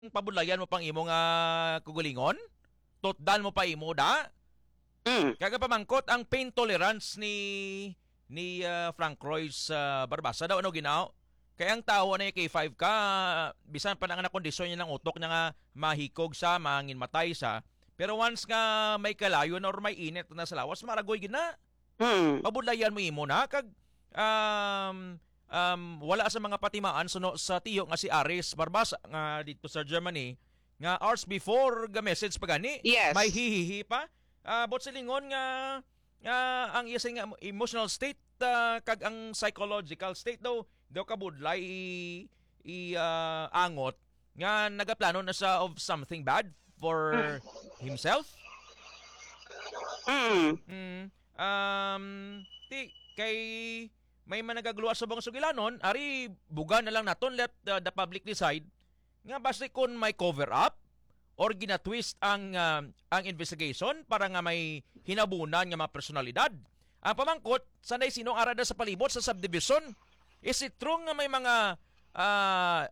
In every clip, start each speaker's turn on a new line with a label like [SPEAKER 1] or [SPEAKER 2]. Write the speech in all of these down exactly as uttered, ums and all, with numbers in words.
[SPEAKER 1] pabulayan mo pang imo nga kugulingon? Totdan mo pa imo da?
[SPEAKER 2] Mm.
[SPEAKER 1] Kaya pamangkot ang pain tolerance ni ni uh, Frank Royce uh, Barbasa daw ano ginaw? Kaya ang tao na K five ka, bisan pa na nga kondisyon niya ng utok niya nga mahikog sa, mangin matay sa. Pero once nga may kalayon or may init na sa lawas, maragoy gina.
[SPEAKER 2] Mm.
[SPEAKER 1] Pabudlayan mo imo na kag um, um, wala sa mga patimaan suno sa tiyo nga si Aris Barbasa nga dito sa Germany nga hours before ga message pa gani
[SPEAKER 2] Yes.
[SPEAKER 1] may hihihi pa uh, bot silingon nga nga ang iya nga emotional state uh, kag ang psychological state daw daw kabudlay i, i uh, angot nga nagaplano na sa of something bad for himself.
[SPEAKER 2] Mm.
[SPEAKER 1] Mm, um, ti, kay may managagluwa sa bang sugilanon, ari buga na lang naton let uh, the public decide nga basta kung may cover up or ginatwist ang uh, ang investigation para nga may hinabunan nga mga personalidad. Ang pamangkot, sanay sinong arada sa palibot sa subdivision? Is it true nga may mga uh,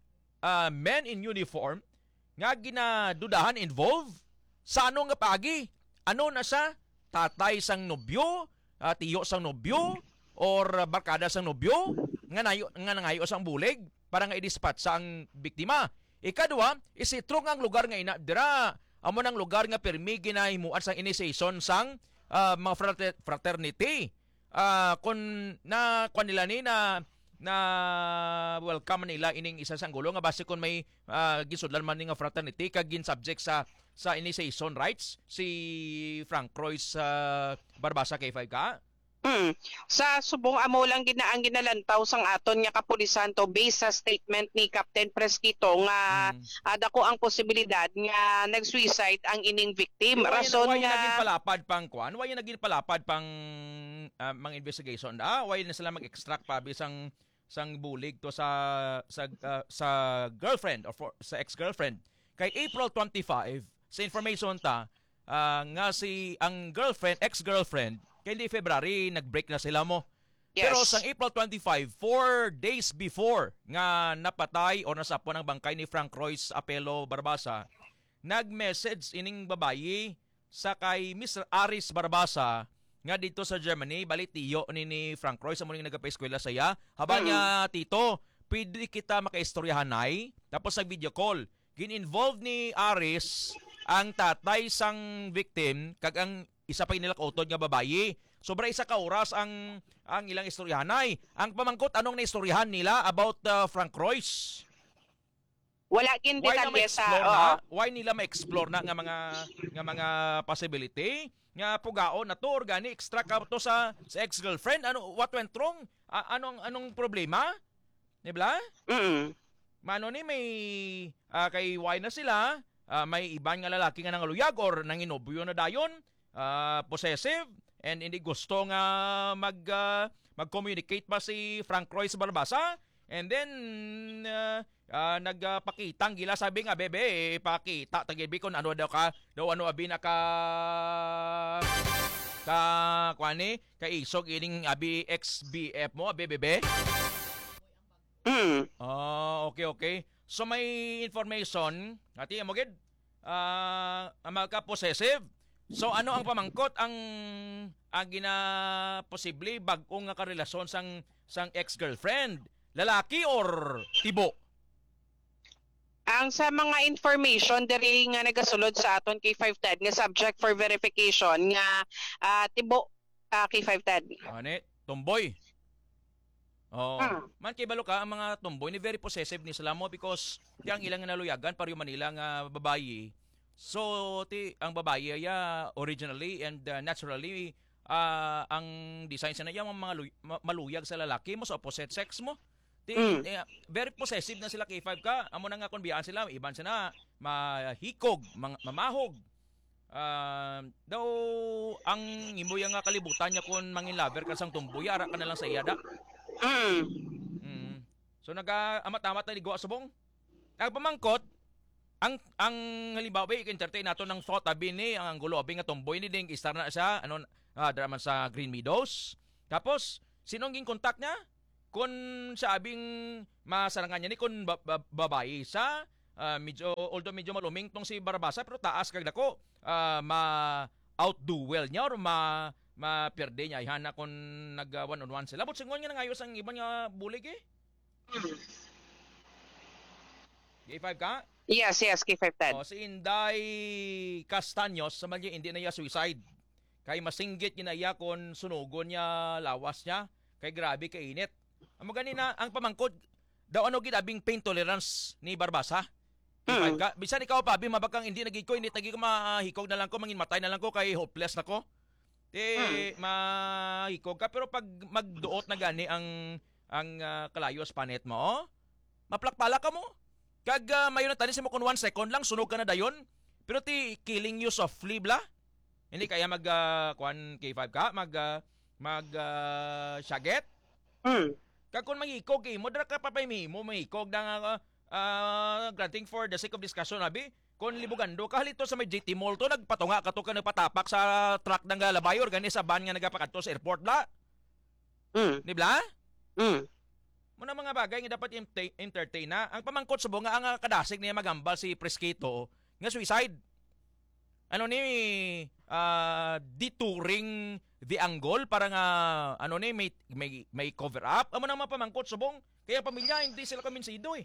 [SPEAKER 1] uh, men in uniform nga ginadudahan involved? Sa ano nga pagi? Ano na sa tatay sang nobyo, uh, tiyo sang nobyo, or barkada sang nobyo, nga, nayo, nga nangayo sang bulig para nga i-dispatch sa ang biktima. Ikadua, isitrong ang lugar nga ina, dira, amo ng lugar nga permi ginahimuan sang initiation sang uh, mga frater- fraternity. Uh, kung na, kung nila ni na, na welcome nila ining isa sang gulo nga base kung may uh, gisudlan man ni nga fraternity kag gin subject sa sa initiation rights si Frank Royce uh, Barbasa K five ka.
[SPEAKER 2] Mm. Sa subong amo lang ginaang ginalantaw sang aton nga kapulisan to based sa statement ni Captain Presquito nga
[SPEAKER 1] Mm.
[SPEAKER 2] ada ko ang posibilidad nga nag-suicide ang ining victim.
[SPEAKER 1] Why
[SPEAKER 2] Rason
[SPEAKER 1] why
[SPEAKER 2] nga
[SPEAKER 1] naging palapad pang kwan? Why naging palapad pang uh, mga investigation da? Why na sila mag-extract pa bisang sang bulig to sa sa uh, sa girlfriend or for, sa ex-girlfriend. Kay April twenty-five sa information ta uh, nga si ang girlfriend, ex-girlfriend, kay di February nag-break na sila mo.
[SPEAKER 2] Yes.
[SPEAKER 1] Pero sa April twenty-five, four days before nga napatay o nasapo ng bangkay ni Frank Royce Apelo Barbasa, nag-message ining babayi sa kay Mister Aris Barbasa nga dito sa Germany, bali tiyo ni, ni Frank Royce sa muling nagpa-eskwela saya. Haba niya, tito, pwede kita makaistoryahan ay, tapos sa video call. Gin-involved ni Aris ang tatay sang victim kag ang isa pa nila kautod nga babayi. Sobra isa ka oras ang ang ilang istoryahanay. Ang pamangkot anong naistoryahan nila about uh, Frank Royce?
[SPEAKER 2] wala gin
[SPEAKER 1] Why na
[SPEAKER 2] detalye sa
[SPEAKER 1] ma-explore
[SPEAKER 2] oo.
[SPEAKER 1] na? Why nila ma-explore na nga mga nga mga possibility? Nga pugaon na to organi extra ka to sa sa ex-girlfriend. Ano what went wrong? A- anong anong problema? Di ba?
[SPEAKER 2] Mm.
[SPEAKER 1] Mano ni may uh, kay why na sila? Uh, may iban nga lalaki nga nangaluyag or nanginobyo na dayon, uh, possessive, and hindi gusto nga mag uh, mag-communicate pa si Frank Royce Barbasa. And then uh, uh, nagpakitang gila sabi nga bebe pakita tagibi kon ano daw ka daw ano abi na ka ka kwani ka isog ining abi ex B F mo abi bebe.
[SPEAKER 2] Mm.
[SPEAKER 1] Ah, okay, okay. So may information, ati mo gid, ah, uh, magka-possessive. So ano ang pamangkot ang ang gina posible bag-o nga karelasyon sang sang ex-girlfriend? Lalaki or tibo?
[SPEAKER 2] Ang sa mga information diri nga nagasulod sa aton K five Ted nga subject for verification nga ah, tibo ah, K five Ted.
[SPEAKER 1] Ano? Tomboy. Oh,
[SPEAKER 2] Hmm.
[SPEAKER 1] man kay balo ka ang mga tomboy ni very possessive ni sila mo because ti ang ilang naluyagan pareho Manila nga babayi. So ti ang babayi ya originally and uh, naturally uh, ang design sa niya mga luy- maluyag sa lalaki mo sa opposite sex mo. Ti
[SPEAKER 2] Mm.
[SPEAKER 1] eh, very possessive na sila K five ka. Amo na nga kun biyaan sila, iban sila mahikog, mang- mamahog. Uh, daw ang imo yang nga kalibutan niya kun mangin lover ka sang tumboy ara ka na lang sa iyada.
[SPEAKER 2] Mm.
[SPEAKER 1] Mm. So nag-amat-amat na ligo subong. Nagpamangkot ang ang halimbawa i-entertain nato ng thought abi ni ang gulo abi nga tomboy ni ding istar na siya ano ah, draman sa Green Meadows. Tapos sinong ging contact niya? Kung sa abing masarangan niya ni kung ba- ba- babae sa ah, medyo although medyo maluming tong si Barbasa pero taas kag dako ah, ma outduel niya or ma ma-perde niya ihana kon nag uh, one on one sila. But singon nga nangayos ang ibang nga bulig eh. K five ka?
[SPEAKER 2] Yes, yes, K five Ted.
[SPEAKER 1] O, si Inday Castaños, sa mali, hindi na iya suicide. Kay masinggit niya na iya kung sunugon niya, lawas niya. Kay grabe kay init. Ang ganina, ang pamangkod, daw ano ginabing pain tolerance ni Barbasa.
[SPEAKER 2] Hmm.
[SPEAKER 1] Ka, bisan ikaw pa, bi mabakang hindi nagig ko, hindi nagig ko mahikog na lang ko, mangin matay na lang ko, kay hopeless na ko. Eh, hmm. mahikog ka. Pero pag magduot na gani ang ang uh, kalayos panet mo, oh, maplakpala ka mo. Kag uh, mayon na tanis mo kung one second lang, sunog ka na dayon. Pero ti killing you softly bla. Hindi kaya mag uh, kuan K five ka, mag uh, mag uh, shaget.
[SPEAKER 2] Hmm.
[SPEAKER 1] Kag kung mangikog eh, modra ka pa pa mo mangikog na uh, uh, granting for the sake of discussion abi. Kung libugando ka halito sa may J T Mall to, nagpatunga ka to ka nagpatapak sa truck ng labayor gani sa van nga nagapakadto sa airport bla.
[SPEAKER 2] Hmm.
[SPEAKER 1] Di bla?
[SPEAKER 2] Hmm.
[SPEAKER 1] Muna mga bagay nga dapat entertain na. Ang pamangkot sa bunga ang kadasig niya magambal si Presquito nga suicide. Ano ni uh, detouring the angle para nga ano ni may may, may cover up. Amo nang mapamangkot subong kaya pamilya hindi sila kuminsido eh.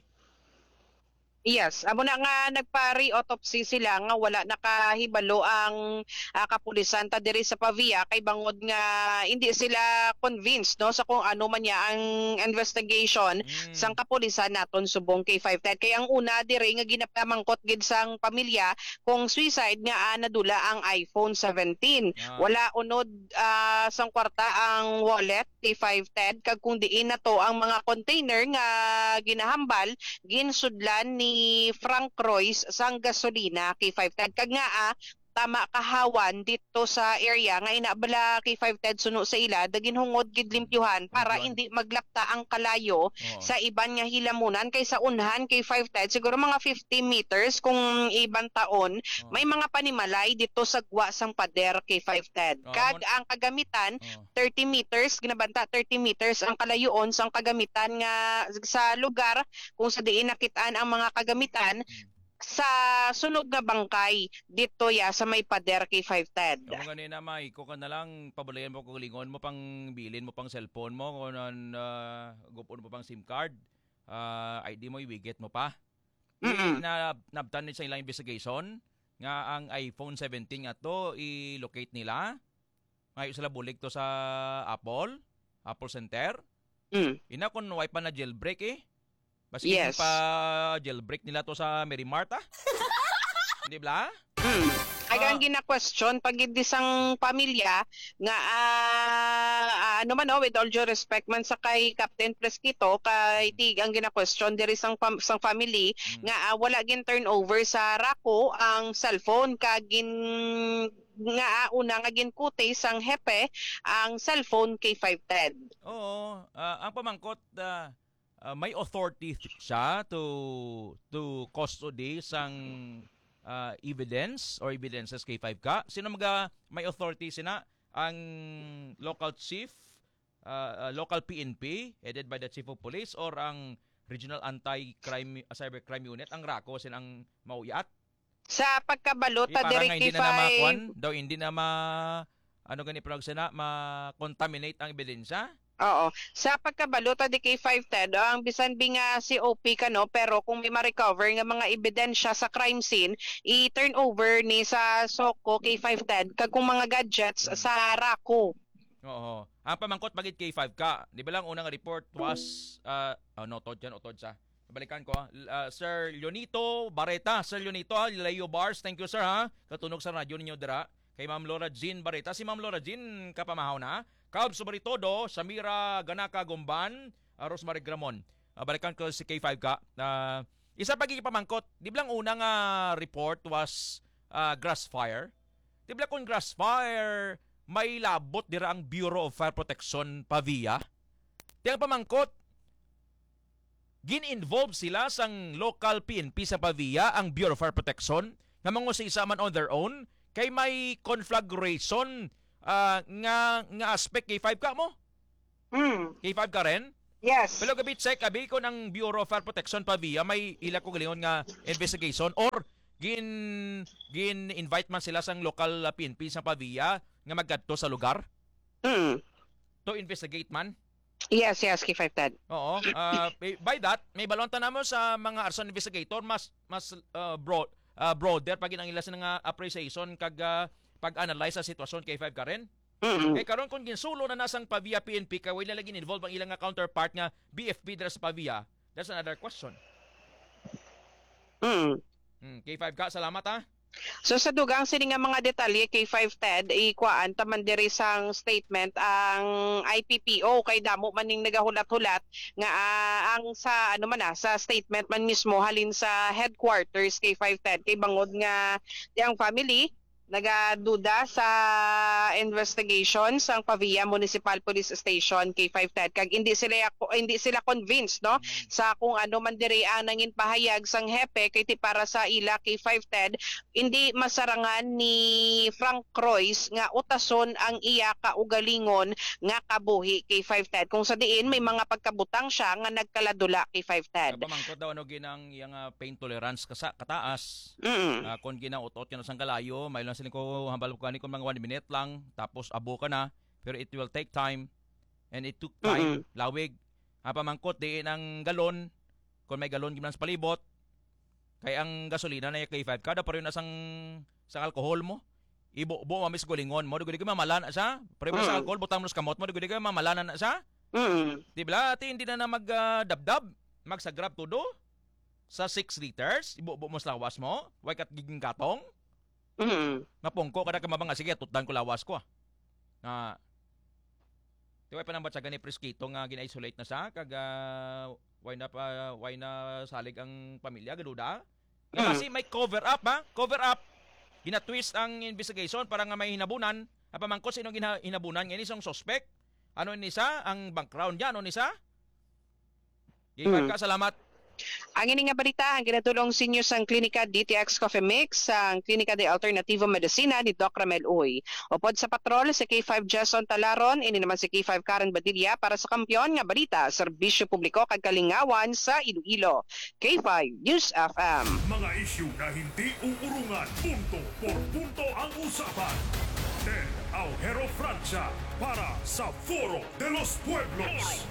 [SPEAKER 2] Yes, amo na nga nagpa-re-autopsy sila nga wala nakahibalo ang uh, kapulisan ta diri sa Pavia kay bangod nga hindi sila convinced no sa kung ano man niya ang investigation
[SPEAKER 1] Mm.
[SPEAKER 2] sang kapulisan naton subong K five Ted. Kay ang una diri nga ginapamangkot gid sang pamilya kung suicide nga ah, nadula ang iPhone seventeen.
[SPEAKER 1] Ah.
[SPEAKER 2] Wala unod ah, sang kwarta ang wallet K five Ted kag kung diin na to ang mga container nga ginahambal ginsudlan ni Frank Royce sang gasolina K five Ted kag nga ah, tama kahawan dito sa area nga inabala K five Ted suno sa ila dagin hungod gid limpyuhan para
[SPEAKER 1] Limpyuhan.
[SPEAKER 2] hindi maglapta ang kalayo
[SPEAKER 1] Oo.
[SPEAKER 2] sa iban nga hilamunan kay sa unhan K five Ted siguro mga fifty meters kung ibang taon
[SPEAKER 1] Oo.
[SPEAKER 2] may mga panimalay dito sa gwa sang pader K five Ted
[SPEAKER 1] Oo,
[SPEAKER 2] kag
[SPEAKER 1] mon-
[SPEAKER 2] ang kagamitan
[SPEAKER 1] Oh.
[SPEAKER 2] thirty meters ginabanta thirty meters ang kalayoon sang kagamitan nga sa lugar kung sa diin nakitaan ang mga kagamitan
[SPEAKER 1] Hmm.
[SPEAKER 2] sa sunog nga bangkay dito ya sa may pader K five Ted.
[SPEAKER 1] Kung ganina maiko ka na lang, pabulayan mo kung lingon mo pang bilin mo pang cellphone mo, kung uh, gupon mo pang SIM card, uh, I D mo, iwigit mo pa.
[SPEAKER 2] Mm-mm.
[SPEAKER 1] I, na, nabtan sa ilang investigation, nga ang iPhone seventeen nga to, i-locate nila. Ngayon sila bulig to sa Apple, Apple Center.
[SPEAKER 2] Mm.
[SPEAKER 1] Ina kung wipe pa na jailbreak eh. Basi
[SPEAKER 2] Yes.
[SPEAKER 1] pa jailbreak nila to sa Mary Marta. Hindi ba?
[SPEAKER 2] Mm. Ay
[SPEAKER 1] Ah.
[SPEAKER 2] ang gina-question pag hindi sang pamilya nga ah, ano man oh, with all due respect man sa kay Captain Presquito kay tig ang gina-question diri sang pam- sang family
[SPEAKER 1] Mm.
[SPEAKER 2] nga ah, wala gin turnover sa Rako ang cellphone kag gin nga ah, una nga ginkute sang hepe ang cellphone K five Ted.
[SPEAKER 1] Oo, ah, ang pamangkot ah, ah, may authority siya to to custody sang ah, evidence or evidences K five ka. Sino mga may authority sina? Ang local chief, ah, ah, local P N P headed by the chief of police or ang regional anti-crime ah, cybercrime unit ang RACO sin ang mauyat.
[SPEAKER 2] Sa pagkabalo
[SPEAKER 1] Eh,
[SPEAKER 2] ta
[SPEAKER 1] parang
[SPEAKER 2] diri
[SPEAKER 1] nga
[SPEAKER 2] K
[SPEAKER 1] hindi na na
[SPEAKER 2] five
[SPEAKER 1] makuan, daw hindi na ma ano gani prog sina ma-contaminate ang ebidensya.
[SPEAKER 2] Oo. Sa pagkabalota di K five Ted, ang bisan bi nga si O P kano pero kung may ma-recover nga mga ebidensya sa crime scene, i-turn over ni sa Soko K five Ted kag kung mga gadgets sa Rako.
[SPEAKER 1] Oo. Ang pamangkot bagit K five ka. Di ba lang unang report was uh, oh, no, tod dyan, o tod sa. Balikan ko, uh, Sir Leonito Barreta. Sir Leonito, ha, Leo Bars, thank you sir ha. Katunog sa radyo ninyo dira. Kay Ma'am Laura Jean Barreta. Si Ma'am Laura Jean, kapamahaw na. Calb Subaritodo, Samira Ganaka Gumban, uh, Rosemary Gramon. Uh, balikan ko si K five ka. Uh, isa pagiging pamangkot, di ba lang unang uh, report was uh, grass fire? Di ba kung grass fire, may labot dira ang Bureau of Fire Protection Pavia. Di ang pamangkot, gin-involve sila sang local P N P sa Pavia, ang Bureau of Fire Protection, nga mga sa isa man on their own, kay may conflagration uh, nga, nga aspect K five ka mo.
[SPEAKER 2] Hmm.
[SPEAKER 1] K five ka rin.
[SPEAKER 2] Yes.
[SPEAKER 1] Pero gabi check abi ko ng Bureau of Fire Protection pa via may ila ko galingon nga investigation or gin gin invite man sila sang local uh, P N P sa Pavia nga magkadto sa lugar
[SPEAKER 2] Mm.
[SPEAKER 1] to investigate man.
[SPEAKER 2] Yes, yes, K five Ted.
[SPEAKER 1] Oo. Uh, by that, may balonta namo sa mga arson investigator mas mas uh, broad uh, broader pag ang ila sa nga appreciation kag uh, pag-analyze sa sitwasyon kay five Karen.
[SPEAKER 2] Mm.
[SPEAKER 1] Kay karon kung ginsulo na nasang Pavia P N P kay wala lagi involved ang ilang nga counterpart nga B F P dira sa Pavia, that's another question.
[SPEAKER 2] Mm.
[SPEAKER 1] Hmm, K five ka, salamat ha.
[SPEAKER 2] So sa dugang sini nga mga detalye K five Ted ikuan taman diri sang statement ang I P P O kay damo man ning nagahulat-hulat nga ah, ang sa ano man ah, sa statement man mismo halin sa headquarters K five Ted kay bangod nga yang family nagaduda sa investigation sang Pavia Municipal Police Station K five Ted kag hindi sila hindi sila convinced no sa kung ano man diri ang nangin pahayag sang hepe kay ti para sa ila K five Ted hindi masarangan ni Frank Croix nga utason ang iya kaugalingon nga kabuhi K five Ted kung sa diin may mga pagkabutang siya nga nagkaladula K five Ted.
[SPEAKER 1] Pamangkot daw ano ginang iyang uh, pain tolerance kasa kataas.
[SPEAKER 2] Mm.
[SPEAKER 1] Uh, kung ginautot ka na sang kalayo, may lang sila ko hambal ko kani kung mga one minute lang tapos abo ka na pero it will take time and it took time.
[SPEAKER 2] Mm-mm.
[SPEAKER 1] Lawig. Uh, pamangkot diin ang galon kung may galon gimnan sa palibot kay ang gasolina na K five kada pa rin asang sang alcohol mo. Ibo-bo mamis gulingon mo dugay ka mamalan na sa pre sa
[SPEAKER 2] Mm.
[SPEAKER 1] alcohol butang mo sa kamot mo dugay ka mamalanan na sa.
[SPEAKER 2] Mm.
[SPEAKER 1] Di ba? Ati hindi na na magdabdab, magsagrab todo sa six liters, ibo-bo mo sa lawas mo, way kat giging katong,
[SPEAKER 2] Mm.
[SPEAKER 1] mapungko kada ka mabanga, sige, tutdan ko lawas ko ah. Na, di way pa nang batsagan ni Preskito nga gina-isolate na sa, kag uh, way na pa, way na salig ang pamilya, gaduda. Nga
[SPEAKER 2] Mm.
[SPEAKER 1] kasi may cover up ha, cover up. Gina-twist ang investigation para nga may hinabunan. Apamangko sino gina- hinabunan, ngayon isang suspect. Ano nisa? Ang background niya, ano nisa? Gikan
[SPEAKER 2] Mm.
[SPEAKER 1] ka, salamat.
[SPEAKER 2] Ang ini nga balita ang ginatulong sa inyo sang Klinika D T X Coffee Mix sang Klinika de Alternativo Medicina ni Doc Ramel Uy. Upod sa patrol si K five Jason Talaron, ini naman si K five Karen Badilla para sa kampiyon nga balita, serbisyo publiko kag kalingawan sa Iloilo. K five News F M.
[SPEAKER 3] Mga isyu na hindi uurungan, punto por punto ang usapan. Ted Aujero Francia para sa Foro de los Pueblos.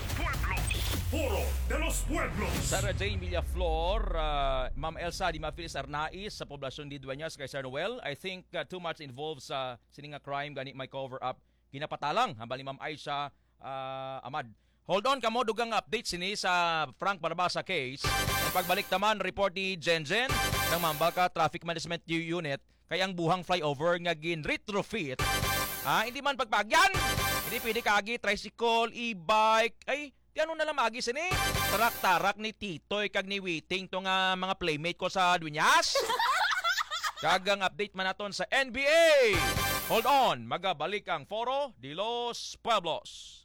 [SPEAKER 3] Foro de los Pueblos.
[SPEAKER 1] Sarah Jane Villaflor, uh, Ma'am Elsa Di Mafilis Arnaiz sa poblasyon di Dueñas kay Sir Noel. I think uh, too much involved sa sininga crime gani may cover up. Ginapatalang hambal ni Ma'am Aisha uh, Ahmad. Hold on kamo dugang update sini sa Frank Barbasa case. Ang pagbalik taman report ni Jenjen ng Mambalka Traffic Management Unit kay ang buhang flyover nga gin retrofit. Ah, hindi man pagpagyan. Hindi pwede kagi tricycle, e-bike. Ay, di ano na lang magi sini. Tarak-tarak ni Titoy kag ni Witing to nga mga playmate ko sa Dueñas. Kagang update man naton sa N B A. Hold on, magabalik ang Foro de los Pueblos.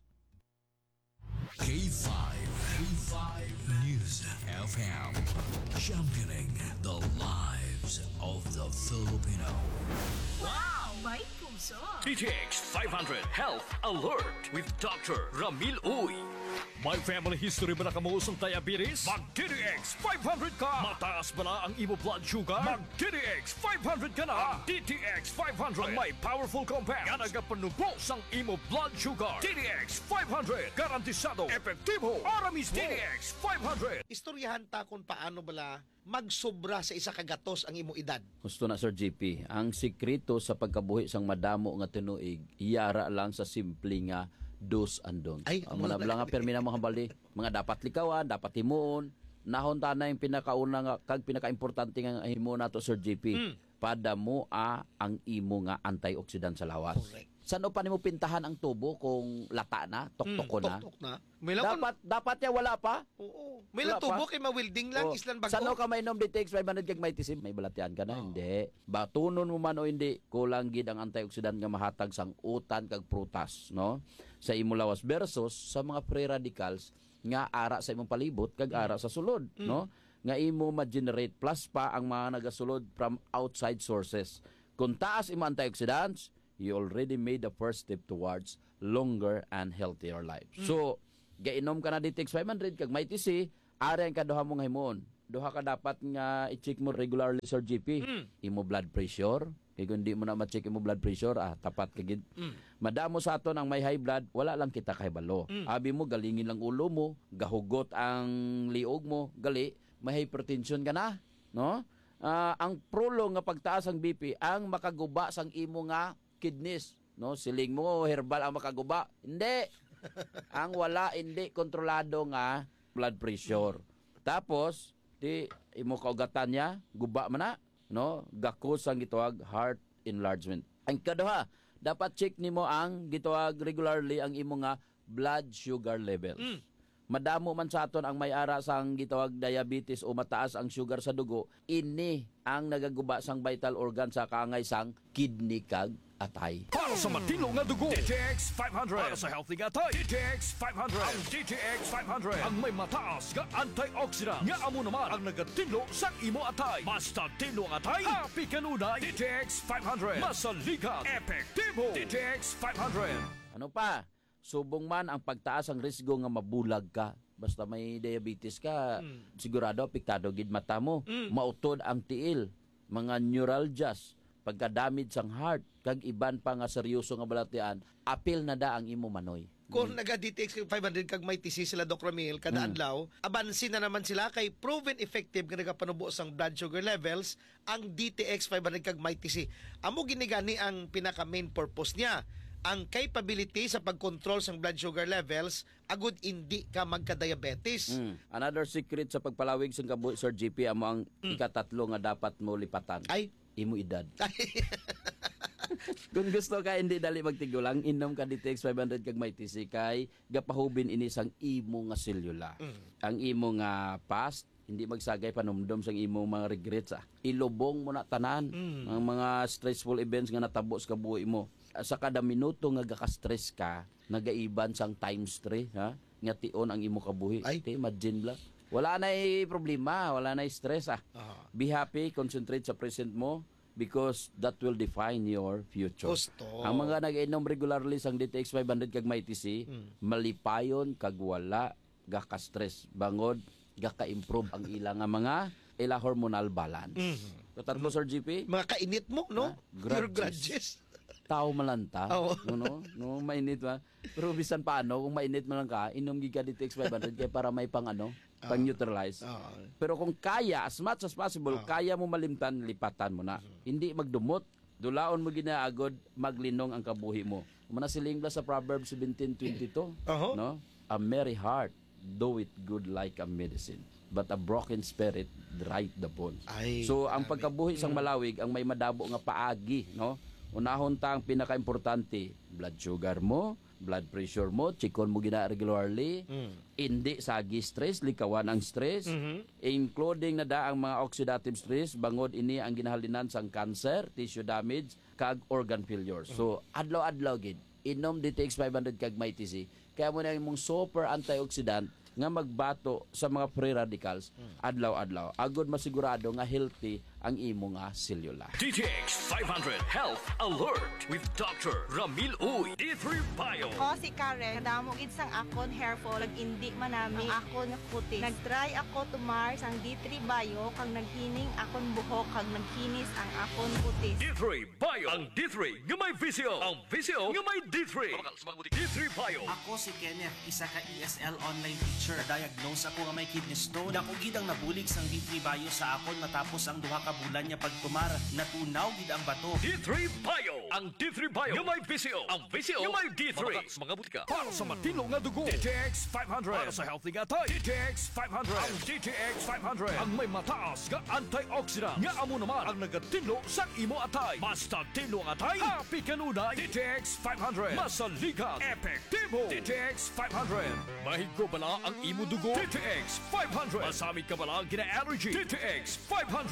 [SPEAKER 4] K five, K five News F M, championing the lives of the Filipino.
[SPEAKER 5] Wow! May puso!
[SPEAKER 6] D T X five hundred Health Alert with Doctor Ramil Uy.
[SPEAKER 3] May family history ba na kamuusong diabetes? Mag-D T X five hundred ka! Mataas ba na ang imo blood sugar? Mag-D T X five hundred ka na! D T X five hundred ang may powerful compounds nga nagapanubos ang imo blood sugar. D T X five hundred garantisado, epektibo, para mismo. D T X five hundred.
[SPEAKER 7] Istoryahan ta kung paano bala magsobra sa isa kagatos ang imo edad.
[SPEAKER 8] Gusto na Sir G P, ang sikreto sa pagkabuhi sang madamo nga tinuig, iyara lang sa simple nga dos and don'ts.
[SPEAKER 7] Ay,
[SPEAKER 8] ang mga nabla nga permi na mga bali, mga dapat likawan, dapat himuon, nahon ta na yung pinakauna nga kag pinakaimportante nga himuon nato Sir G P.
[SPEAKER 7] Mm.
[SPEAKER 8] Pada mo a ang imo nga antioxidant sa lawas.
[SPEAKER 7] Correct.
[SPEAKER 8] Saan pa nimo pintahan ang tubo kung lata na, toktok na?
[SPEAKER 7] Tok-tok na. May lang
[SPEAKER 8] Dapat dapat ya wala pa.
[SPEAKER 7] Oo. May lang
[SPEAKER 8] Wala
[SPEAKER 7] tubo
[SPEAKER 8] pa.
[SPEAKER 7] kay mawilding lang
[SPEAKER 8] Oh,
[SPEAKER 7] islan bago.
[SPEAKER 8] Sano ka mainom D T X five hundred kag may tisim? May balatian ka na?
[SPEAKER 7] Oh.
[SPEAKER 8] Hindi. Batunon mo man o hindi, kulang gid ang antioxidant nga mahatag sang utan kag prutas, no? Sa imo lawas versus sa mga free radicals nga ara sa imong palibot kag ara sa sulod,
[SPEAKER 7] Mm.
[SPEAKER 8] no? Nga imo ma-generate plus pa ang mga nagasulod from outside sources. Kung taas imo antioxidants, you already made the first step towards longer and healthier life.
[SPEAKER 7] Mm.
[SPEAKER 8] So, gainom ka na D T X five hundred kag may T C, ari ang kaduha mong himon. Duha ka dapat nga i-check mo regularly Sir G P.
[SPEAKER 1] Mm.
[SPEAKER 8] Imo blood pressure. Kaya kung di mo na ma-check imo blood pressure, ah, tapat ka gid.
[SPEAKER 1] Mm.
[SPEAKER 8] Madamo sa aton ang may high blood, wala lang kita kahibalo.
[SPEAKER 1] Mm.
[SPEAKER 8] Abi mo, galingin lang ulo mo, gahugot ang liog mo, gali, may hypertension ka na. No? Ah, ang prolong nga pagtaas ang B P, ang makaguba sang imo nga kidneys. No? Siling mo, herbal ang makaguba. Hindi. Ang wala, hindi kontrolado nga blood pressure. Tapos, di imo kaugatan niya, guba man na, no? Gakos ang gitawag heart enlargement. Ang kaduha, dapat check nimo ang gitawag regularly ang imo nga blood sugar levels.
[SPEAKER 1] Mm.
[SPEAKER 8] Madamo man sa aton ang may ara sang gitawag diabetes o mataas ang sugar sa dugo, ini ang nagaguba sang vital organ sa kaangay sang kidney kag atay.
[SPEAKER 3] Para sa matino nga dugo, D T X five hundred. Para sa healthy nga atay, D T X five hundred. Ang D T X five hundred ang may mataas nga antioxidant nga amo naman ang nagatinlo sa imo atay. Basta tinlo ang atay, happy kanunay. D T X five hundred. Masaligat, epektibo. D T X five hundred.
[SPEAKER 8] Ano pa? Subong man ang pagtaas ang risgo nga mabulag ka. Basta may diabetes ka,
[SPEAKER 1] Mm.
[SPEAKER 8] sigurado apektado gid mata mo. Mautod ang tiil, mga neuralgias, pagka-damage sang heart, kag iban pa nga seryoso nga balatian, apil na da ang imo manoy.
[SPEAKER 7] Kung naga-D T X five hundred kag may T C sila Doc Ramil kada adlaw, abansin na naman sila kay proven effective nga nagapanubo sang blood sugar levels ang D T X five hundred kag may T C. Amo ginigani ang pinaka main purpose niya. Ang capability sa pagkontrol sang blood sugar levels agud hindi ka magka-diabetes.
[SPEAKER 8] Mm. Another secret sa pagpalawig sa kabuhi, Sir G P, amo ang ikatatlo nga dapat mo lipatan.
[SPEAKER 7] Ay,
[SPEAKER 8] Imo edad. Kung gusto ka hindi dali magtigulang, inom ka D T X five hundred kag may T C kay gapahubin ini sang imo nga selula. Ang imo nga past hindi magsagay panumdom sang imo mga regrets ah. Ilubong mo na tanan ang mga stressful events nga natabo sa kabuhi mo. Sa kada minuto nga gaka-stress ka, nagaiban sang times three, ha? Nga tion ang imo kabuhi.
[SPEAKER 7] Ay.
[SPEAKER 8] Te, imagine lang. Wala na problema, wala na stress ah.
[SPEAKER 7] Ah.
[SPEAKER 8] Be happy, concentrate sa present mo because that will define your future.
[SPEAKER 7] Gusto.
[SPEAKER 8] Ang mga nag-inom regularly sang D T X five hundred kag may T C, malipayon kag wala gaka-stress. Bangod gaka-improve ang ilang nga mga ila hormonal balance. So, tatlo, Sir G P,
[SPEAKER 7] mga kainit mo, no?
[SPEAKER 8] Ah,
[SPEAKER 7] Your
[SPEAKER 8] grudges.
[SPEAKER 7] grudges.
[SPEAKER 8] tao malanta.
[SPEAKER 7] Oo.
[SPEAKER 8] No, no, mainit ba? Pero bisan paano, kung mainit man lang ka, inom giga D T X five hundred kaya para may pang ano, pang neutralize.
[SPEAKER 7] Oo.
[SPEAKER 8] Pero kung kaya, as much as possible, kaya mo malimtan, lipatan mo na. Hindi magdumot. Dulaon mo ginaagod, maglinong ang kabuhi mo. Umana siling la sa Proverbs seventeen twenty-two.
[SPEAKER 7] Oho.
[SPEAKER 8] No? A merry heart, do it good like a medicine. But a broken spirit, dry the bones.
[SPEAKER 7] Ay,
[SPEAKER 8] so, ang
[SPEAKER 7] grabe.
[SPEAKER 8] pagkabuhi sang malawig, ang may madabo nga paagi, no? Unahon ta ang pinaka-importante, blood sugar mo, blood pressure mo, chikon mo gina regularly, hindi sagi stress, likawan ang stress, including na da ang mga oxidative stress, bangod ini ang ginahalinan sang cancer, tissue damage, kag organ failure. So, adlaw-adlaw gid, inom D T X five hundred kag may T C, kaya mo na imong super antioxidant nga magbato sa mga free radicals adlaw-adlaw. Agod masigurado nga healthy ang imo nga selula.
[SPEAKER 6] D T X five hundred Health Alert with Doctor Ramil Uy. D three Bio.
[SPEAKER 5] Ako si Karen, kadamo gid sang akon hair fall, indi manami ang akon nga kutis. Nag-try ako tumars ang D three Bio kang naghining akon buhok kag nagkinis ang akon kutis.
[SPEAKER 6] D three Bio. Ang D three nga may visio. Ang visio nga may D three. D three Bio.
[SPEAKER 9] Ako si Kenneth, isa ka E S L online teacher. Diagnose ako nga may kidney stone. Dako gid ang nabulig sang D three Bio sa akon matapos ang duha ka bulan niya pagtumar. Natunaw gid ang bato.
[SPEAKER 6] D three Bio. Ang D three Bio nga may visio. Ang visio nga may D three. Mga butika.
[SPEAKER 3] Para sa matino nga dugo, D T X five hundred. Para sa healthy nga atay, D T X five hundred. Ang D T X five hundred ang may mataas nga antioxidant nga amo naman ang nagatinlo sa imo atay. Basta tinlo ang atay, happy kanunay. D T X five hundred. Masaligat, epektibo. D T X five hundred. Mahigo bala ang imo dugo. D T X five hundred. Masamit ka bala gina allergy. D T X five hundred. Ang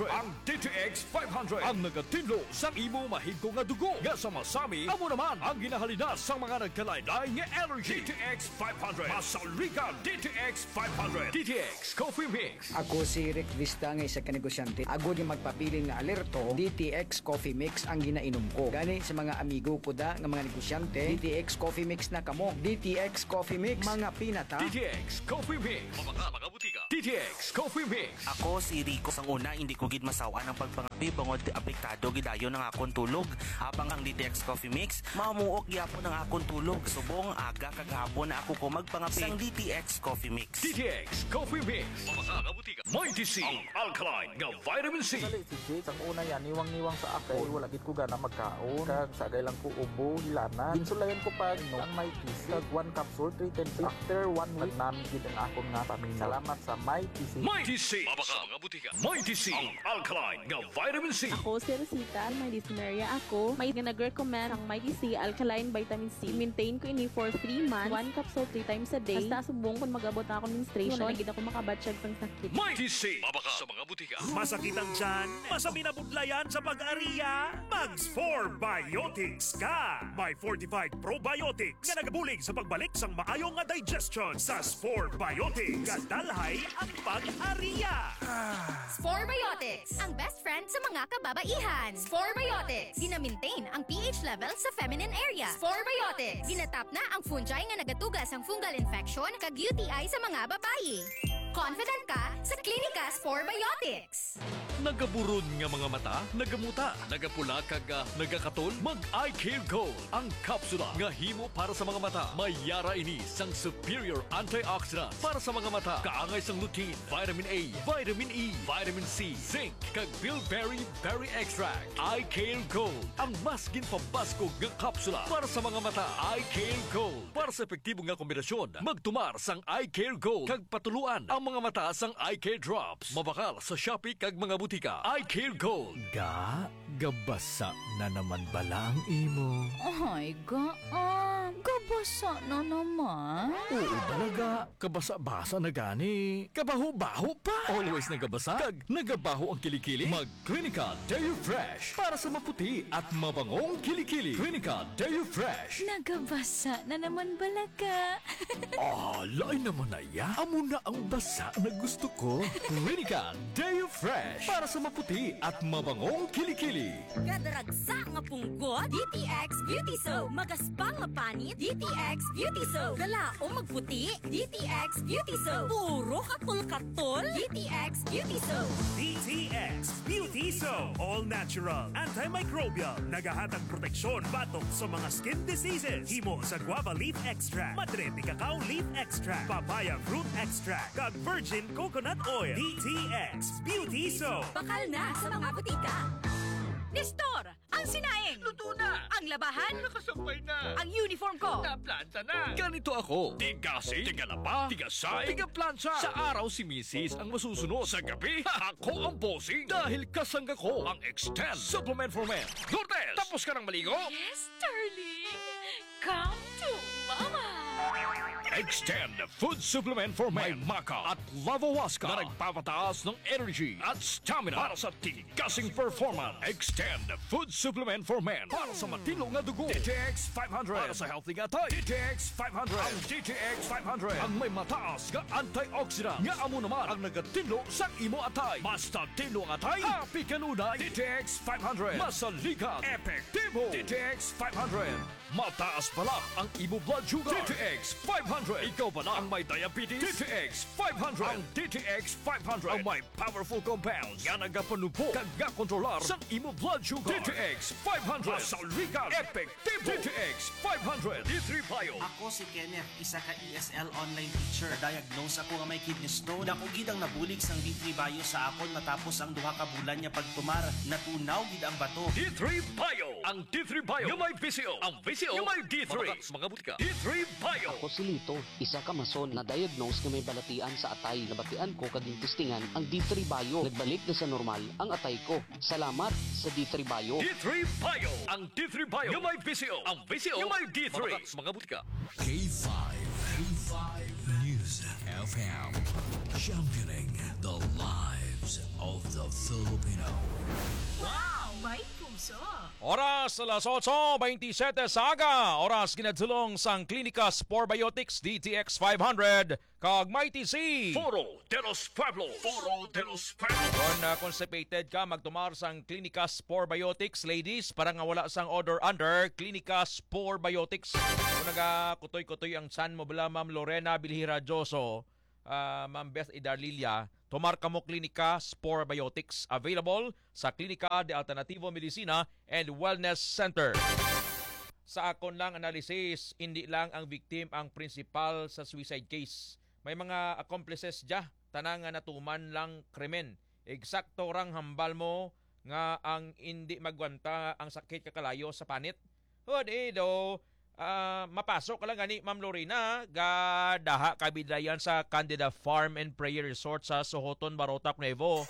[SPEAKER 3] D T X five hundred ang nagatinlo sa imo mahigko nga dugo. Nga sa masami, amo naman ang ginahalina sa mga nagkalaylay nga allergy. D T X five hundred. Masaligan D T X five hundred. D T X Coffee Mix.
[SPEAKER 10] Ako si Rick Vista nga isa ka negosyante. Ako di magpapili nga alerto, D T X Coffee Mix ang ginainom ko. Gani sa mga amigo ko da nga mga negosyante, D T X Coffee Mix na kamo. D T X Coffee Mix, mga pinata.
[SPEAKER 3] D T X Coffee Mix. Mga mga butika. D T X Coffee Mix.
[SPEAKER 9] Ako si Rico sang una hindi ko gid masawa ng pagpangapi bangod apektado gidayon ng akong tulog. Habang ang D T X Coffee Mix mamuok gyapon ang akong tulog. Subong aga kagahapon na ako ko magpangapi sang D T X Coffee Mix.
[SPEAKER 3] D T X Coffee Mix. Mga mga butika. Mighty C. Ang alkaline nga vitamin C.
[SPEAKER 11] Dali si Jake, ang una yan, niwang-niwang sa akay, wala gid ko gana magkaon. Kag sagay lang ko ubo, hilanan. Ginsulayan ko pag no, ang may T C. Kag one capsule, three ten days. After one week, namin gid ang akon nga paminaw. Salamat sa may T C.
[SPEAKER 3] Mighty C. Mga mga butika. Mighty C. Ang alkaline nga vitamin C.
[SPEAKER 12] Ako si Rosita, may dyspnea ako. May nag-recommend ang Mighty C Alkaline Vitamin C. Maintain ko ini for three months. One capsule three times a day. Basta subong kung mag-abot na ako menstruation. Wala na gid ako makabatsyag sang sakit.
[SPEAKER 3] Mighty C. Mabaka sa mga butika.
[SPEAKER 6] Masakit ang tiyan, masami na budlayan sa pag-ariya, Mags four Biotics ka! May fortified probiotics nga nagabulig sa pagbalik sang maayong nga digestion sa four Biotics. Kadalhay ang pag-ariya!
[SPEAKER 13] Spore Biotics, ang best friend sa mga kababaihan. Spore Biotics, gina-maintain ang pH level sa feminine area. Spore Biotics, ginatap na ang fungi nga nagatugas ang fungal infection kag U T I sa mga babayi. Confident ka sa Klinika Spore Biotics.
[SPEAKER 3] Nagaburod nga mga mata, nagamuta, nagapula kag uh, nagakaton, mag-Eye Care Gold. Ang kapsula nga himo para sa mga mata. May yara ini sang superior antioxidant para sa mga mata. Kaangay sang lutein, vitamin A, vitamin E, vitamin C, zinc, kag bilberry berry extract. Eye Care Gold, ang mas ginpabaskog nga kapsula para sa mga mata. Eye Care Gold, para sa epektibo nga kombinasyon. Magtumar sang Eye Care Gold kag patuluan ang mga mata sang Eye Care Drops. Mabakal sa Shopee kag mga butika. Eye Care Gold.
[SPEAKER 14] Ga, gabasa na naman bala ang imo.
[SPEAKER 15] Ay, gaan. Gabasa na naman.
[SPEAKER 14] Oo talaga. Kabasa-basa na gani. Kabaho-baho pa.
[SPEAKER 3] Always nagabasa kag nagabaho ang kilikili. Mag Clinica Deo Fresh para sa maputi at mabangong kilikili. Clinica Deo Fresh.
[SPEAKER 15] Nagabasa na naman balaga.
[SPEAKER 14] Ah, lain naman na ya. Amo na ang basa na gusto ko.
[SPEAKER 3] Clinica Deo Fresh para sa maputi at mabangong kilikili.
[SPEAKER 13] Kadaragsa nga punggot, D T X Beauty Soap. Magaspang nga panit, D T X Beauty Soap. Galaong magputi, D T X Beauty Soap. Puro katol-katol, D T X Beauty Soap.
[SPEAKER 6] D T X Beauty Soap. All natural, antimicrobial, nagahatag proteksyon batok sa mga skin diseases. Himo sa guava leaf extract, madre de cacao leaf extract, papaya fruit extract, kag virgin coconut oil. D T X Beauty Soap.
[SPEAKER 13] Bakal na sa mga butika. Nestor, ang sinaing.
[SPEAKER 6] Luto na.
[SPEAKER 13] Ang labahan.
[SPEAKER 6] Nakasampay na.
[SPEAKER 13] Ang uniform ko.
[SPEAKER 6] Naplanta na.
[SPEAKER 3] Ganito ako. Tigasi, tigalapa, tigasay, tigaplansya. Sa araw si Missus ang masusunod. Sa gabi, ako ang bossing. Dahil kasangga ko ang Extend Supplement for Men. Lourdes, tapos ka ng maligo?
[SPEAKER 15] Yes, darling. Come to mama.
[SPEAKER 3] Extend Food Supplement for Men. May Maca at Lavawaska na nagpapataas ng energy at stamina para sa tigasing performance. Extend Food Supplement for Men para sa matino nga dugo. D T X five hundred para sa healthy nga tayo. D T X five hundred. Ang D T X five hundred ang may mataas nga antioxidant nga amo naman ang nagatino sa imo atay. Basta tino ang atay, happy kanunay. D T X five hundred. Masaligan, epektibo. D T X five hundred. Mataas pala ang imo blood sugar. D T X five hundred. Ikaw pala ang may diabetes. D T X five hundred. Ang D T X five hundred ang may powerful compounds nga nagapanupo kag kontrolar sa imo blood sugar. D T X five hundred. Masaligan, epektibo. D T X five hundred. D three Bio.
[SPEAKER 9] Ako si Kenneth, isa ka E S L online teacher. Diagnose ako nga may kidney stone. Dako gid ang nabulig sang D three Bio sa akon matapos ang duha ka bulan niya pagtumar. Natunaw gid ang bato.
[SPEAKER 3] D three Bio. Ang D three Bio nga may V C O. Ang V C O nga may D three. Mga butika. D three Bio.
[SPEAKER 16] Ako si Lito, isa ka mason na diagnose nga may balatian sa atay. Nabatian ko kading testingan ang D three Bio. Nagbalik na sa normal ang atay ko. Salamat sa D three Bio.
[SPEAKER 3] D three Bio. Ang D three Bio nga may V C O. Ang V C O nga may D three. Mga butika.
[SPEAKER 4] K five. K five News News F M. Championing the lives of the Filipino.
[SPEAKER 15] Wow! May puso!
[SPEAKER 1] Oras alas eight twenty-seven sa aga. Oras ginadulong sang Klinika Sporbiotics D T X five hundred kag Mighty C.
[SPEAKER 3] Foro de los Pueblos. Foro de los Pueblos.
[SPEAKER 1] Kung uh, constipated ka, magtumar sang Klinika Sporbiotics, ladies, para nga wala sang order under Klinika Sporbiotics. Kung nagakutoy-kutoy ang san mo bala, Ma'am Lorena Bilhira Joso, uh, Ma'am Beth Idarlilia, tumar ka mo Klinika Sporbiotics. Available sa Klinika de Alternativo Medicina and Wellness Center. Sa akon lang analysis, hindi lang ang victim ang principal sa suicide case. May mga accomplices dya, tanang nga natuman lang krimen. Eksakto rang hambal mo nga ang hindi magwanta ang sakit kakalayo sa panit. Hod eh do, uh, mapasok ka lang gani Ma'am Lorena, gadaha kabidayan sa Candida Farm and Prayer Resort sa Sohoton, Barotac, Nuevo.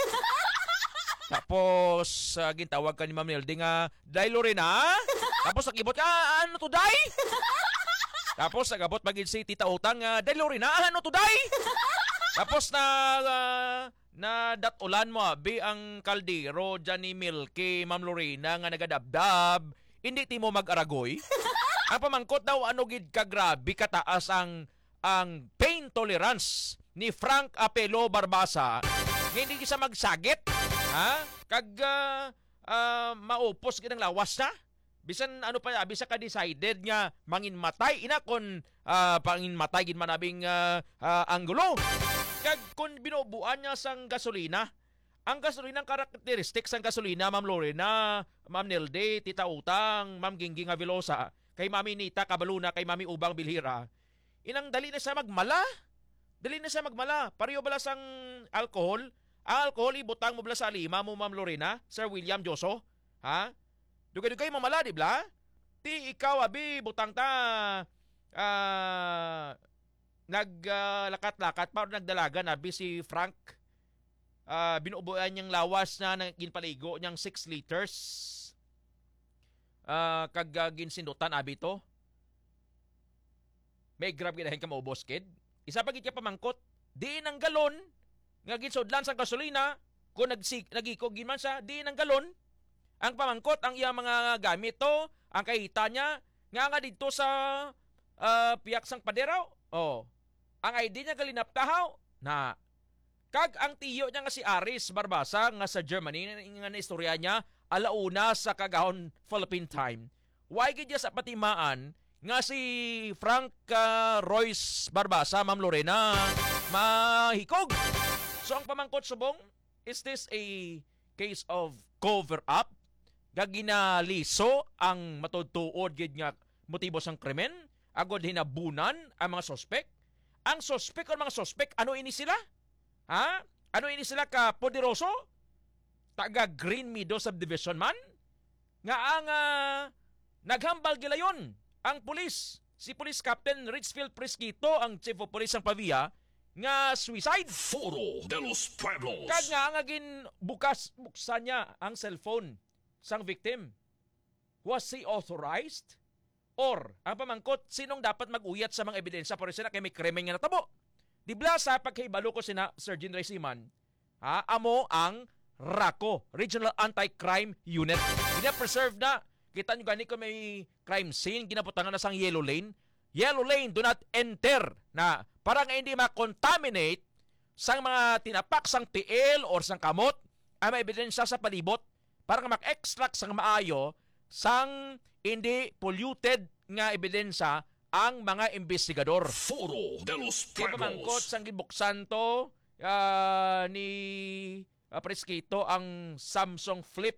[SPEAKER 1] Tapos, uh, gintawag ka ni Ma'am Nilde nga, Day Lorena? Tapos nagibot ka, ano to, Day? Tapos nagabot magin si Tita Utang, uh, Day Lorena, ano to, Day? Tapos na, uh, na datulan mo, bi ang kaldero dyan ni Milky, Ma'am Lorena, nga nagadabdab, hindi ti mo mag-aragoy. Ang pamangkot daw, ano gid kagrabe kataas ang, ang pain tolerance ni Frank Apelo Barbasa. Hindi siya magsagit. Ha? Kag uh, uh, maupos kinang lawas na. Bisan ano pa, bisa ka decided nga mangin matay ina kon uh, pangin matay gid manabing uh, uh, anggulo. Kag kun binubuan niya sang gasolina, ang gasolina ang characteristics sang gasolina, Ma'am Lorena, Ma'am Nilde, Tita Utang, Ma'am Gingging Avilosa, kay Mami Nita Cabaluna, kay Mami Ubang Bilhira. Inang dali na siya magmala. Dali na siya magmala. Pareho bala sang alcohol. Ang alcohol, ibutang mo bala sa lima mo, Ma'am Lorena, Sir William Joso. Ha? Dugay-dugay mamala, di bla? Ti ikaw, abi, butang ta, uh, naglakat-lakat, uh, para nagdalaga na, abi si Frank, uh, binubuan niyang lawas na ginpaligo niyang six liters. Uh, kag uh, ginsindutan, abi to. May grab ginahin ka maubos, kid. Isa pa gid ka pamangkot, di ng galon, nga ginsudlan sa gasolina, kung nagsig, nagikog man siya, di ng galon, ang pamangkot, ang iyang mga gamit to, ang kahita niya, nga nga dito sa uh, piyak sang paderaw, oh, ang I D niya galinaptahaw, na, kag ang tiyo niya nga si Aris Barbasa, nga sa Germany, nga na istorya niya, alauna sa kagahon Philippine time, why gid sa patimaan, nga si Frank uh, Royce Barbasa, Ma'am Lorena, mahikog. So ang pamangkot subong, is this a case of cover-up? Gaginaliso ang matudtuod gid nga motibo sang krimen? Agod hinabunan ang mga sospek? Ang sospek o mga sospek, ano ini sila? Ha? Ano ini sila ka poderoso? Taga Green Meadow Subdivision man? Nga ang uh, naghambal gila yon ang pulis. Si Police Captain Richfield Presquito, ang Chief of Police ng Pavia, nga suicide.
[SPEAKER 3] Foro de los Pueblos.
[SPEAKER 1] Kag nga nga gin bukas buksan niya ang cellphone sang victim. Was he authorized? Or ang pamangkot, sinong dapat mag-uyat sa mga ebidensya para sila kay may krimen nga natabo? Di bla sa pagkaibalo ko sina Sergeant Raysiman, ha, amo ang RACO, Regional Anti-Crime Unit. Gina-preserve na. Kita nyo gani ko may crime scene, ginaputangan na sang yellow lane. Yellow lane, do not enter na para nga hindi ma-contaminate sang mga tinapak sang tiil or sang kamot ang may ebidensya sa palibot para nga mak-extract sang maayo sang hindi polluted nga ebidensya ang mga investigador.
[SPEAKER 3] Foro de los Pueblos.
[SPEAKER 1] Pamangkot sang gibuksan to uh, ni uh, Presquito ang Samsung Flip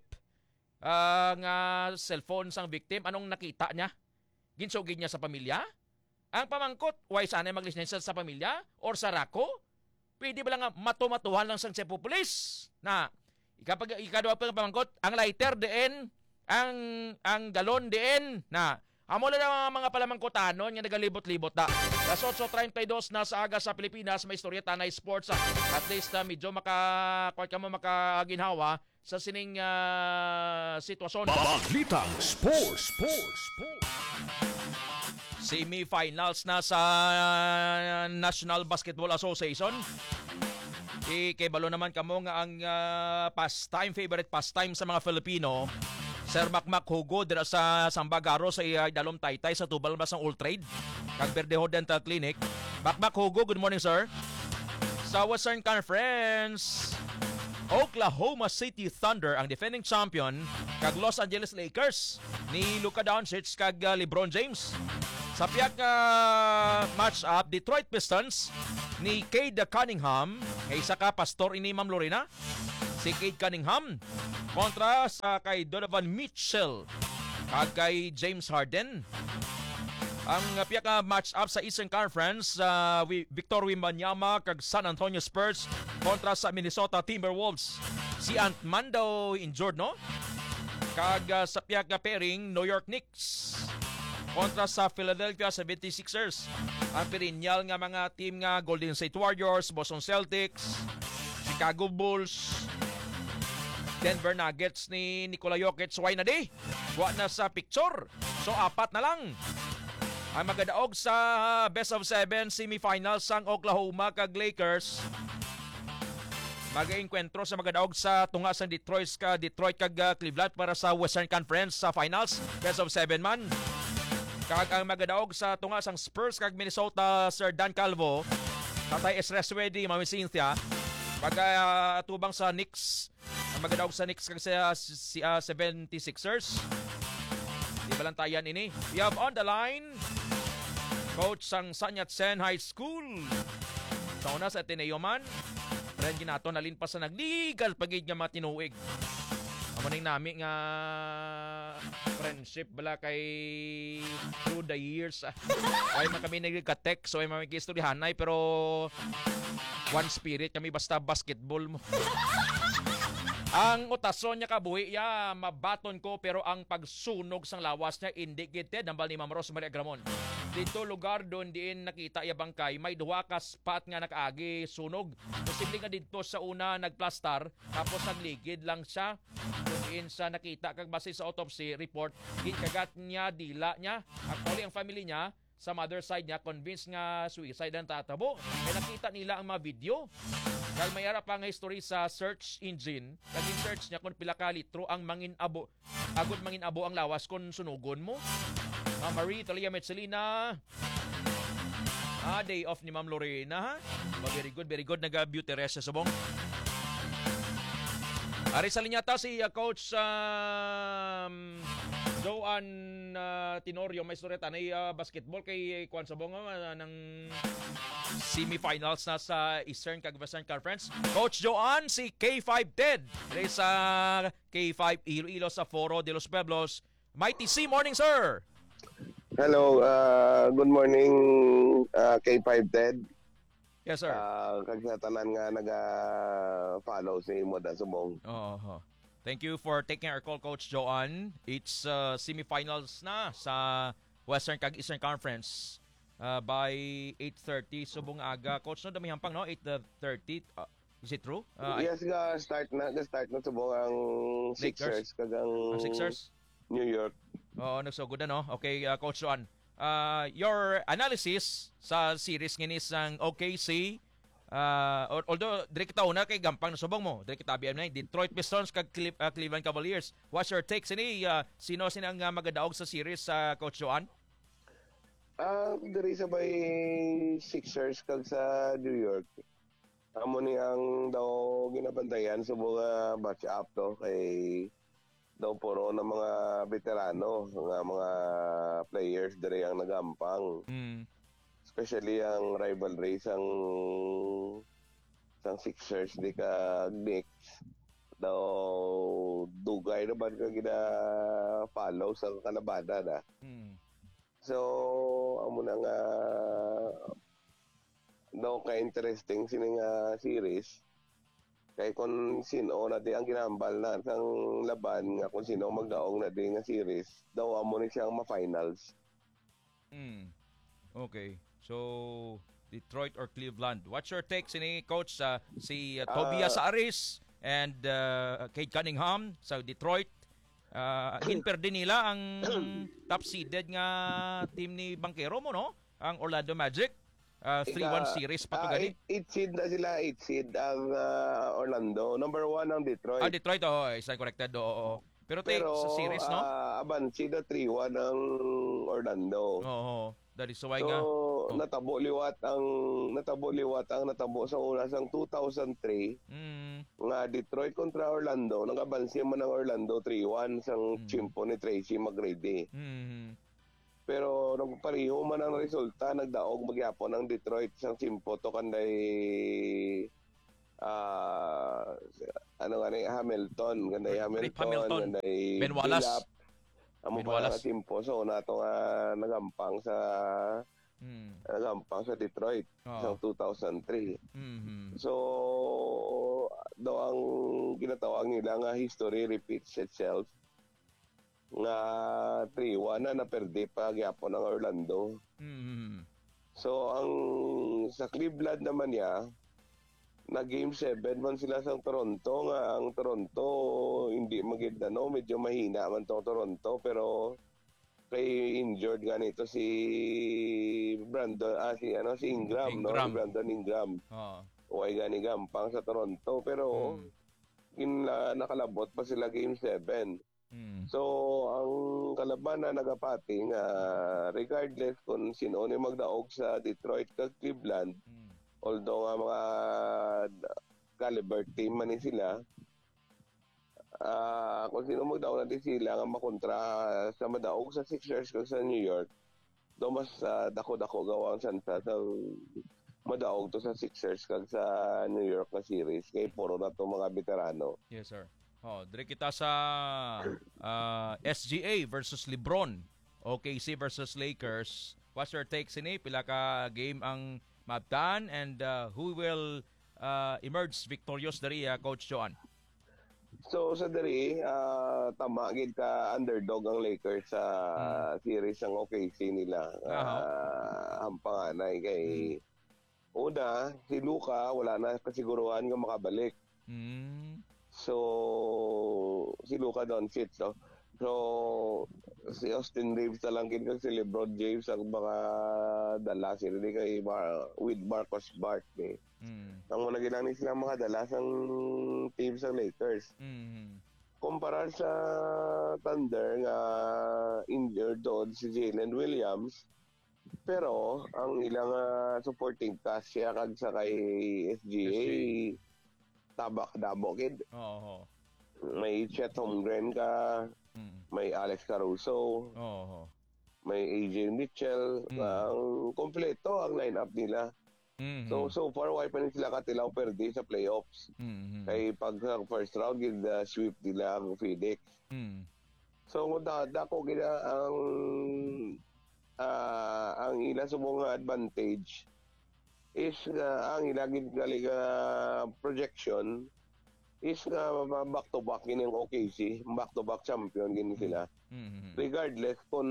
[SPEAKER 1] uh, nga cellphone sang victim. Anong nakita niya? Ginsugid niya sa pamilya? Ang pamangkot, why sana maglisensya sa pamilya or sa RACO? Pwede ba lang nga matumatuhan lang sang Cebu Police? Na, ikapag ikadwa pa ng pamangkot, ang lighter diin, ang ang galon diin, na, amo lang ang mga palamangkotanon nga nagalibot-libot na. Las eight thirty-two na sa aga sa Pilipinas, may istorya tanay sports. At least uh, medyo maka, kwart ka mo makaginhawa sa sining uh, sitwasyon.
[SPEAKER 3] Balitang Sports, Sports, Sports.
[SPEAKER 1] Semi-finals na sa National Basketball Association. Ikibalo naman kamo nga ang uh, pastime, favorite pastime sa mga Filipino. Sir Makmak Hugo dira sa Sambagaro sa uh, Dalom Taytay sa Tubal Mas ng All Trade. Kag Verdeho Dental Clinic. Makmak Hugo, good morning sir. Sa Western Conference, Oklahoma City Thunder ang defending champion kag Los Angeles Lakers ni Luka Doncic kag uh, LeBron James. Sa piyak uh, match-up, Detroit Pistons ni Cade Cunningham kay isa ka pastor ini Ma'am Lorena. Si Cade Cunningham kontra sa kay Donovan Mitchell kag kay James Harden. Ang uh, piyak ka match-up sa Eastern Conference, uh, Victor Wembanyama kag San Antonio Spurs kontra sa Minnesota Timberwolves. Si Ant-Man daw injured, no? Kag uh, sa piyak ka pairing, New York Knicks kontra sa Philadelphia seventy-sixers. Ang perinyal nga mga team nga Golden State Warriors, Boston Celtics, Chicago Bulls, Denver Nuggets ni Nikola Jokic, why na di? Wa na sa picture. So apat na lang ang magadaog sa best of seven semifinals sang Oklahoma kag Lakers. Mag-enkwentro sa magadaog sa tunga sang Detroit ka Detroit kag uh, Cleveland para sa Western Conference sa finals, best of seven man. Kag ang magadaog sa tunga sang Spurs kag Minnesota, Sir Dan Calvo, Tatay Esreswedi, Mami Cynthia. Pag uh, tubang sa Knicks, ang magadaog sa Knicks kag sa si, uh, seventy-sixers. Di balantayan ini. We have on the line coach sang San Yat-sen High School. Sa una sa Ateneo man, ren ginato nalin pa sa nagligal pagid nga matinuig. Amaning nami nga friendship bala kay through the years. Ay man kami nagka-text, so ay man kistoryahanay pero one spirit kami basta basketball mo. Ang utason niya kabuhi ya mabaton ko pero ang pagsunog sang lawas niya indicated nambal ni Ma'am Rosemary Agramon. Dito lugar doon diin nakita ya bangkay may duha ka spot nga nakaagi sunog. Posible nga dito sa una nagplastar tapos nagligid lang siya. Doon sa nakita kag base sa autopsy report gikagat niya dila niya. Actually ang family niya sa mother side niya convinced nga suicide ang tatabo. Kaya nakita nila ang mga video. Dahil may ara pa nga history sa search engine, naging search niya kung pila ka litro ang mangin abo. Agod mangin abo ang lawas kung sunugon mo. Ma'am Marie, Talia Metzelina. Ah, day off ni Ma'am Lorena, ha? Very good, very good. Nag-beauty rest sa subong. Ari sa linyata si uh, Coach um, Joan uh, Tenorio, may istorya tanay uh, basketball kay Kwan Sabong uh, ng semifinals na sa Eastern kag Western Conference. Coach Joan, si K five Ted dahil sa K five Iloilo sa Foro de los Pueblos. Mighty C, morning sir!
[SPEAKER 17] Hello, uh, good morning uh, K five Ted.
[SPEAKER 1] Yes sir.
[SPEAKER 17] Uh, kag sa tanan nga naga-follow si Moda Subong.
[SPEAKER 1] Oo. Uh-huh. Thank you for taking our call, Coach Joan. It's uh, semifinals na sa Western kag Eastern Conference. Uh, by eight thirty subong aga. Coach, no, dami hampang, no? eight thirty. Uh, is it true? Uh,
[SPEAKER 17] yes, ga start na. Ga start na subong ang Sixers. Kagang
[SPEAKER 1] ang Sixers?
[SPEAKER 17] New York.
[SPEAKER 1] Oo, nagsugod na, no? Okay, uh, Coach Juan. Uh, your analysis sa series nginis ng O K C, uh, although, dire kita una kay Gampang na subong mo. Dire kita B M na Detroit Pistons kag Cle- uh, Cleveland Cavaliers. What's your take? Sini, uh, sino sinang uh, magadaog sa series sa uh, Coach Juan?
[SPEAKER 17] Ah, uh, diri sabay Sixers kag sa New York. Amo ni ang daw ginabantayan sa mga match up to kay daw puro na mga veterano, mga mga players diri ang nagampang.
[SPEAKER 1] Mm.
[SPEAKER 17] Especially ang rivalry sang sang Sixers di ka Knicks. Daw dugay naman ka gina follow sa kalabanan na.
[SPEAKER 1] Mm.
[SPEAKER 17] So, amo na nga no ka-interesting sining uh, series. Kay kung sino na di ang ginambal na sang laban nga kung sino magdaong na di nga series, daw amo ni siyang ma-finals.
[SPEAKER 1] Mm. Okay. So, Detroit or Cleveland. What's your take sini Coach uh, si uh, Tobias
[SPEAKER 17] Uh,
[SPEAKER 1] Aris and uh, Cade Cunningham sa Detroit Uh, ginperde nila ang top seeded nga team ni Banquero mo, no? Ang Orlando Magic. Uh, three one
[SPEAKER 17] Ika-
[SPEAKER 1] series pa to
[SPEAKER 17] ah,
[SPEAKER 1] gani.
[SPEAKER 17] eight, eight seed na sila, eight seed ang ah, Orlando. Number one ang Detroit.
[SPEAKER 1] Ah, Detroit, oo. Oh, is that corrected? Oo, oo. Pero, te,
[SPEAKER 17] Pero
[SPEAKER 1] sa series, no?
[SPEAKER 17] ah, aban, sida three one ang Orlando.
[SPEAKER 1] Oo. That is why
[SPEAKER 17] So,
[SPEAKER 1] nga.
[SPEAKER 17] natabo liwat ang natabo liwat ang natabo sa una sang two thousand three
[SPEAKER 1] Mm.
[SPEAKER 17] nga Detroit kontra Orlando. Nagabansi man ang Orlando three one sang chimpo ni Tracy McGrady.
[SPEAKER 1] Mm.
[SPEAKER 17] Pero nung pareho man ang resulta, nagdaog magyapon ang Detroit sang chimpo to kanday ah ano nga ni Hamilton, kanday Hamilton,
[SPEAKER 1] Hamilton.
[SPEAKER 17] kanday
[SPEAKER 1] Ben Wallace.
[SPEAKER 17] Billup. Amo
[SPEAKER 1] Ben
[SPEAKER 17] pa
[SPEAKER 1] Wallace.
[SPEAKER 17] nga chimpo so na to nga nagampang sa
[SPEAKER 1] Mm.
[SPEAKER 17] nagampang sa Detroit
[SPEAKER 1] Oo.
[SPEAKER 17] sa two thousand three.
[SPEAKER 1] Mhm.
[SPEAKER 17] So, daw ang ginatawag nila nga history repeats itself. Nga three one na naperde pa gyapon ng Orlando.
[SPEAKER 1] Mhm.
[SPEAKER 17] So, ang sa Cleveland naman niya, na game seven man sila sa Toronto nga ang Toronto hindi magid no, medyo mahina man tong Toronto pero kay injured nga nito si Brandon ah si ano si Ingram, no,
[SPEAKER 1] Ingram.
[SPEAKER 17] si Brandon Ingram.
[SPEAKER 1] Oo.
[SPEAKER 17] Uy gani gampang sa Toronto pero
[SPEAKER 1] Hmm.
[SPEAKER 17] ginla nakalabot pa sila game seven.
[SPEAKER 1] Mm.
[SPEAKER 17] So ang kalaban na nagapati nga regardless kung sino ni magdaog sa Detroit kag Cleveland, although nga mga caliber team man ni sila, ah kung sino magdaog na di sila nga makontra sa madaog sa Sixers kag sa New York, do mas ah, dako-dako gawang sansa sa madaog to sa Sixers kag sa New York na series kay puro na to mga veterano.
[SPEAKER 1] Yes, sir. Oh, dire kita sa ah, S G A versus LeBron. O K C versus Lakers. What's your take sini? Pila ka game ang mabtan and uh, who will uh, emerge victorious dari uh, Coach Joan?
[SPEAKER 17] So sa diri ah, tama gid ka underdog ang Lakers sa series ng O K C nila. Uh, ang panganay kay una si Luka wala na kasiguruhan nga makabalik.
[SPEAKER 1] Mm.
[SPEAKER 17] So si Luka Doncic no. So si Austin Reeves na lang gid kag si LeBron James ang mga dala sila di kay Mar- with Marcus Smart eh.
[SPEAKER 1] Mm.
[SPEAKER 17] Ang muna ginani sila mga dala sang team sa Lakers.
[SPEAKER 1] Mm.
[SPEAKER 17] Kumpara sa Thunder nga injured doon si Jalen Williams, pero ang ilang uh, supporting cast siya kag sa kay S G A tabak dabo kid.
[SPEAKER 1] Oo.
[SPEAKER 17] May Chet Holmgren ka,
[SPEAKER 1] Mm.
[SPEAKER 17] may Alex Caruso,
[SPEAKER 1] Oo.
[SPEAKER 17] may A J Mitchell, ang kompleto ang lineup nila.
[SPEAKER 1] Mhm.
[SPEAKER 17] So so far why pa rin sila katilaw perdi sa playoffs.
[SPEAKER 1] Mhm.
[SPEAKER 17] Kay pag sa first round gid uh, sweep nila ang Phoenix.
[SPEAKER 1] Mm.
[SPEAKER 17] So da dako gid ang ah, ang ila sa mga advantage is uh, ang ila gid gali nga projection is nga back to back gini ang O K C, back to back champion gini sila.
[SPEAKER 1] Mhm.
[SPEAKER 17] Regardless kung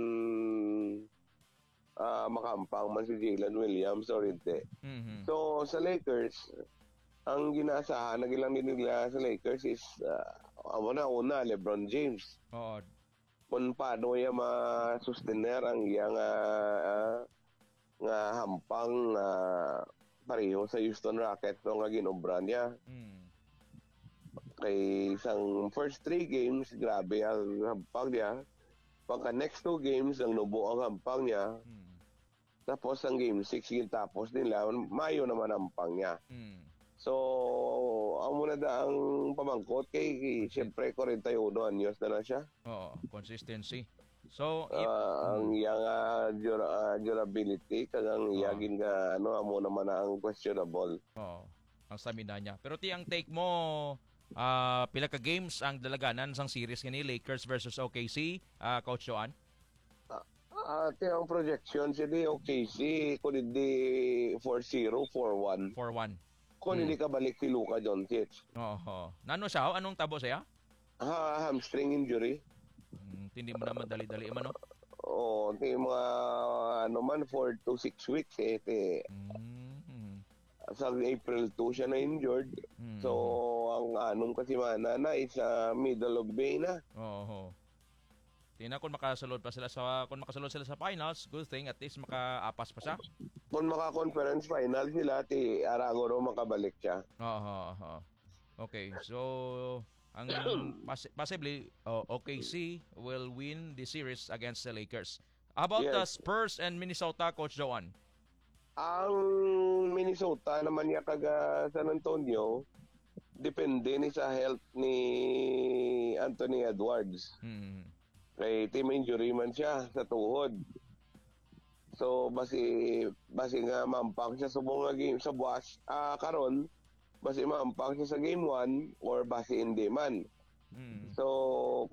[SPEAKER 17] ah, makampang man si Jalen Williams or hindi.
[SPEAKER 1] Mhm.
[SPEAKER 17] So sa Lakers, ang ginaasahan na gilang din nila sa Lakers is uh, na una LeBron James.
[SPEAKER 1] Oo.
[SPEAKER 17] Kung paano niya ma-sustainer ang iyang ah, nga hampang uh, pareho sa Houston Rockets no nga ginobra niya.
[SPEAKER 1] Mm.
[SPEAKER 17] Kay isang first three games, grabe ang hampang niya. Pagka next two games, ang nubo ang hampang niya.
[SPEAKER 1] Mm.
[SPEAKER 17] Tapos ang game six, tapos nila, mayo naman ang hampang niya.
[SPEAKER 1] Mm.
[SPEAKER 17] So, ang muna da ang pamangkot kay, kay siyempre forty-one anyos na lang siya.
[SPEAKER 1] Oo, consistency. So, it,
[SPEAKER 17] Ah, ang iyang ah, dura- ah, durability kag ang iyagin nga ano amo naman na ang questionable.
[SPEAKER 1] Oo, ang stamina niya. Pero ti ang take mo, ah pila ka games ang dalaganan sang series ni Lakers versus O K C, ah Coach Joan?
[SPEAKER 17] Ate ang projection sila O K C kung hindi four zero, four one.
[SPEAKER 1] four one.
[SPEAKER 17] Kung hindi ka balik si Luka Doncic.
[SPEAKER 1] Oo. Nano siya? oh? Anong tabo siya?
[SPEAKER 17] Ha, hamstring injury.
[SPEAKER 1] Hmm, hindi mo naman dali-dali man, no?
[SPEAKER 17] Oo, ti mga ano man four to six weeks eh. Ti,
[SPEAKER 1] Mm.
[SPEAKER 17] sa April two siya na injured.
[SPEAKER 1] Mm.
[SPEAKER 17] So ang anom kasi mananay sa middle of May na.
[SPEAKER 1] Oo. Tingnan kung makasulod pa sila sa kung makasulod sila sa finals, good thing at least makaapas pa siya.
[SPEAKER 17] Kung maka-conference final sila, ti Arango ro makabalik siya.
[SPEAKER 1] Oo. oo. Okay, so ang poss- possibly uh, O K C will win the series against the Lakers. How about the
[SPEAKER 17] Yes.
[SPEAKER 1] Spurs and Minnesota, Coach Joan?
[SPEAKER 17] Ang Minnesota naman niya kaga San Antonio, depende ni sa health ni Anthony Edwards.
[SPEAKER 1] Hmm.
[SPEAKER 17] Kay team injury man siya sa tuhod. So basi basi nga mampang siya sa mga game sa buwas ah, karon basi mampang siya sa game one or basi hindi man.
[SPEAKER 1] Hmm.
[SPEAKER 17] So